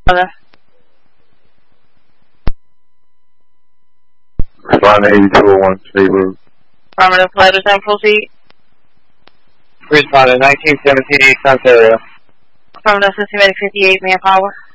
Hello. Responding 8201 State Road. Affirmative, letters and proceed. Responding 1917 East Ontario. Affirmative, Cincinnati 58, manpower.